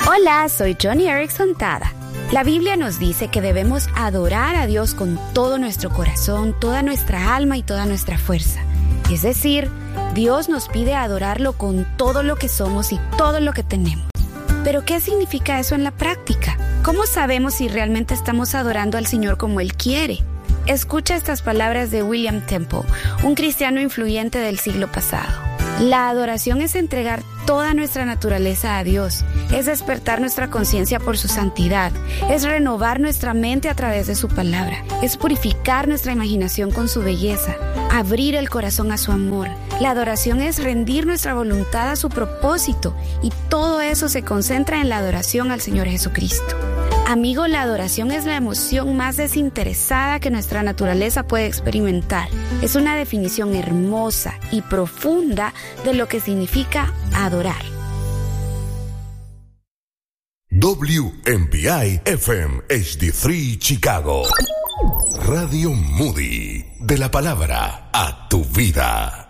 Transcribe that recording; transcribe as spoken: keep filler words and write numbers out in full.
Hola, soy Johnny Erickson Tada. La Biblia nos dice que debemos adorar a Dios con todo nuestro corazón, toda nuestra alma y toda nuestra fuerza. Es decir, Dios nos pide adorarlo con todo lo que somos y todo lo que tenemos. ¿Pero qué significa eso en la práctica? ¿Cómo sabemos si realmente estamos adorando al Señor como Él quiere? Escucha estas palabras de William Temple, un cristiano influyente del siglo pasado. La adoración es entregar toda nuestra naturaleza a Dios, es despertar nuestra conciencia por su santidad, es renovar nuestra mente a través de su palabra, es purificar nuestra imaginación con su belleza, abrir el corazón a su amor. La adoración es rendir nuestra voluntad a su propósito y todo eso se concentra en la adoración al Señor Jesucristo. Amigo, la adoración es la emoción más desinteresada que nuestra naturaleza puede experimentar. Es una definición hermosa y profunda de lo que significa adorar. W M B I F M H D tres Chicago. Radio Moody. De la palabra a tu vida.